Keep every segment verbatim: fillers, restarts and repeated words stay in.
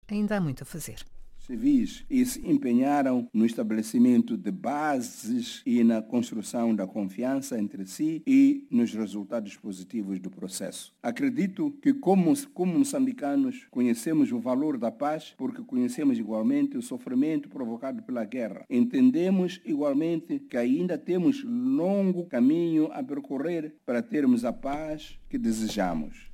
ainda há muito a fazer. Civis e se empenharam no estabelecimento de bases e na construção da confiança entre si e nos resultados positivos do processo. Acredito que como, como moçambicanos conhecemos o valor da paz porque conhecemos igualmente o sofrimento provocado pela guerra. Entendemos igualmente que ainda temos longo caminho a percorrer para termos a paz que desejamos.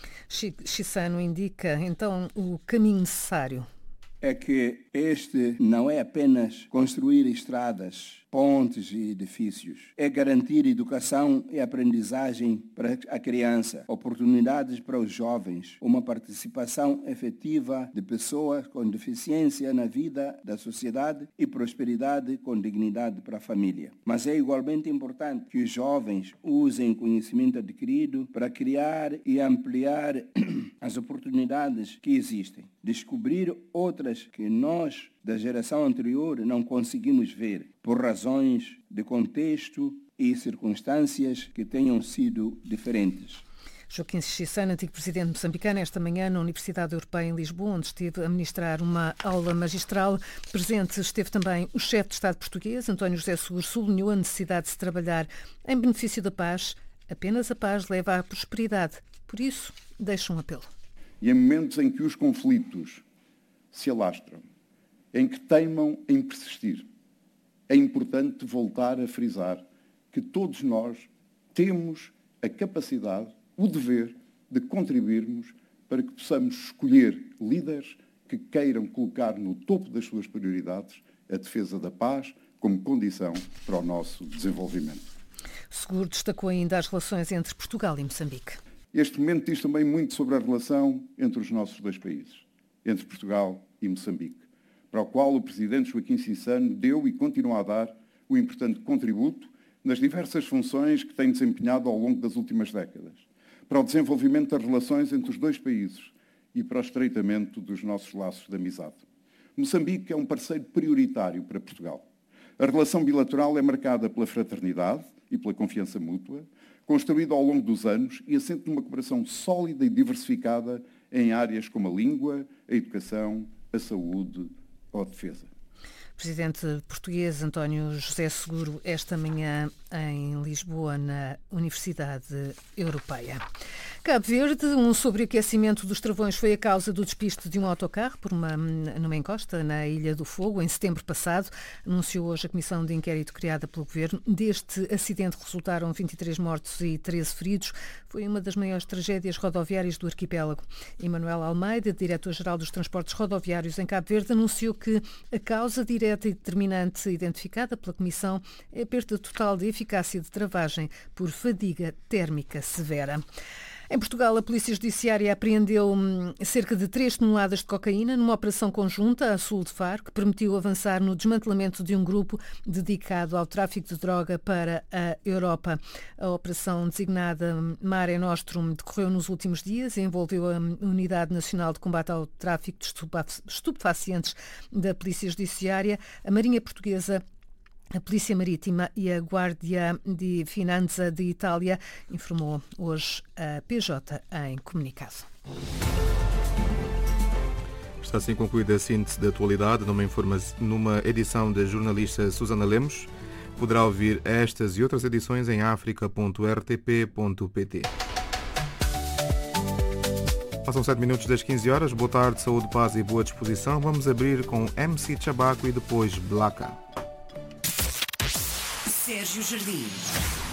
Chissano indica então o caminho necessário. É que este não é apenas construir estradas, pontes e edifícios. É garantir educação e aprendizagem para a criança, oportunidades para os jovens, uma participação efetiva de pessoas com deficiência na vida da sociedade e prosperidade com dignidade para a família. Mas é igualmente importante que os jovens usem o conhecimento adquirido para criar e ampliar as oportunidades que existem, descobrir outras que nós, da geração anterior, não conseguimos ver, por razões de contexto e circunstâncias que tenham sido diferentes. Joaquim Chissano, antigo presidente moçambicano, esta manhã na Universidade Europeia em Lisboa, onde esteve a ministrar uma aula magistral. Presente esteve também o chefe de Estado português, António José Seguro, sublinhou a necessidade de se trabalhar em benefício da paz. Apenas a paz leva à prosperidade. Por isso, deixa um apelo. E em momentos em que os conflitos se alastram, em que teimam em persistir, é importante voltar a frisar que todos nós temos a capacidade, o dever de contribuirmos para que possamos escolher líderes que queiram colocar no topo das suas prioridades a defesa da paz como condição para o nosso desenvolvimento. Seguro destacou ainda as relações entre Portugal e Moçambique. Este momento diz também muito sobre a relação entre os nossos dois países, entre Portugal e Moçambique, para o qual o presidente Joaquim Chissano deu e continua a dar um importante contributo nas diversas funções que tem desempenhado ao longo das últimas décadas, para o desenvolvimento das relações entre os dois países e para o estreitamento dos nossos laços de amizade. Moçambique é um parceiro prioritário para Portugal. A relação bilateral é marcada pela fraternidade e pela confiança mútua, construída ao longo dos anos e assente numa cooperação sólida e diversificada em áreas como a língua, a educação, a saúde ou a defesa. Presidente português António José Seguro, esta manhã em Lisboa, na Universidade Europeia. Cabo Verde, um sobreaquecimento dos travões foi a causa do despiste de um autocarro por uma, numa encosta na Ilha do Fogo, em setembro passado, anunciou hoje a comissão de inquérito criada pelo Governo. Deste acidente resultaram vinte e três mortos e treze feridos. Foi uma das maiores tragédias rodoviárias do arquipélago. Emanuel Almeida, diretor-geral dos transportes rodoviários em Cabo Verde, anunciou que a causa direta e determinante identificada pela Comissão é a perda total de eficácia de travagem por fadiga térmica severa. Em Portugal, a Polícia Judiciária apreendeu cerca de três toneladas de cocaína numa operação conjunta a sul de Faro, que permitiu avançar no desmantelamento de um grupo dedicado ao tráfico de droga para a Europa. A operação designada Mare Nostrum decorreu nos últimos dias e envolveu a Unidade Nacional de Combate ao Tráfico de Estupefacientes da Polícia Judiciária, a Marinha Portuguesa, a Polícia Marítima e a Guardia di Finanza de Itália, informou hoje a P J em comunicado. Está assim concluída a síntese da atualidade numa, informa- numa edição da jornalista Susana Lemos. Poderá ouvir estas e outras edições em africa ponto r t p ponto p t. Passam sete minutos das quinze horas. Boa tarde, saúde, paz e boa disposição. Vamos abrir com M C Chabaco e depois Blaca. Sérgio Jardim.